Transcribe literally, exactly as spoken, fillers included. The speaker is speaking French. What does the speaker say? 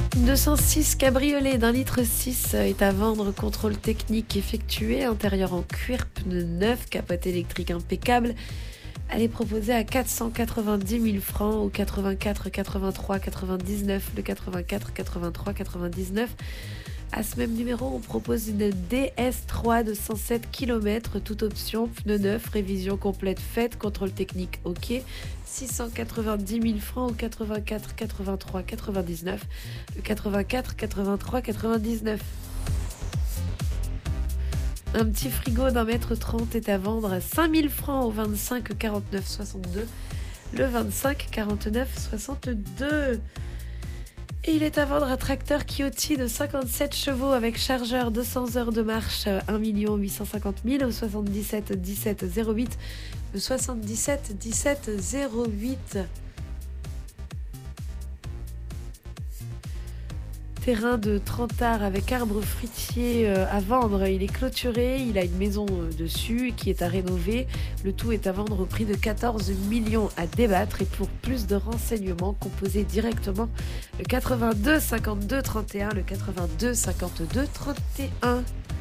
deux cent six cabriolet d'un litre six est à vendre. Contrôle technique effectué. Intérieur en cuir, pneus neufs, capote électrique impeccable. Elle est proposée à quatre cent quatre-vingt-dix mille francs au quatre-vingt-quatre quatre-vingt-trois quatre-vingt-dix-neuf, le quatre-vingt-quatre quatre-vingt-trois quatre-vingt-dix-neuf. À ce même numéro, on propose une D S trois de cent sept kilomètres, toute option, pneus neufs, révision complète faite, contrôle technique OK. six cent quatre-vingt-dix mille francs au quatre-vingt-quatre quatre-vingt-trois quatre-vingt-dix-neuf, le quatre-vingt-quatre quatre-vingt-trois quatre-vingt-dix-neuf. Un petit frigo d'un mètre trente est à vendre à cinq mille francs au vingt-cinq quarante-neuf soixante-deux, le vingt-cinq quarante-neuf soixante-deux. Et il est à vendre un tracteur Kioti de cinquante-sept chevaux avec chargeur deux cents heures de marche, un million huit cent cinquante mille au soixante-dix-sept dix-sept zéro huit, le soixante-dix-sept dix-sept zéro huit. Terrain de trente arts avec arbre fruitier à vendre. Il est clôturé, il a une maison dessus qui est à rénover. Le tout est à vendre au prix de quatorze millions à débattre. Et pour plus de renseignements, composez directement le quatre-vingt-deux cinquante-deux trente et un, le quatre-vingt-deux cinquante-deux trente et un.